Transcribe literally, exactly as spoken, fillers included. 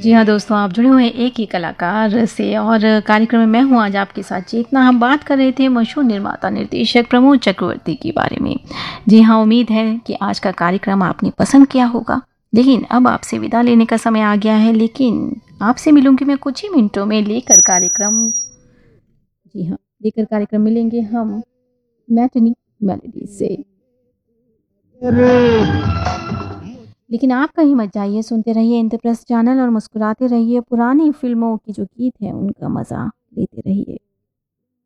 जी हाँ दोस्तों, आप जुड़े हुए हैं एक ही कलाकार से और कार्यक्रम में मैं हूँ आज आपके साथ चेतना। हम बात कर रहे थे मशहूर निर्माता निर्देशक प्रमोद चक्रवर्ती के बारे में। जी हाँ, उम्मीद है कि आज का कार्यक्रम आपने पसंद किया होगा। लेकिन अब आपसे विदा लेने का समय आ गया है, लेकिन आपसे मिलूंगी मैं कुछ ही मिनटों में लेकर कार्यक्रम। जी हाँ, लेकर कार्यक्रम मिलेंगे हम मैटनी मेलोडी से। लेकिन आप कहीं मत जाइए, सुनते रहिए इंद्रप्रस्थ चैनल और मुस्कुराते रहिए। पुरानी फिल्मों की जो गीत हैं उनका मज़ा लेते रहिए।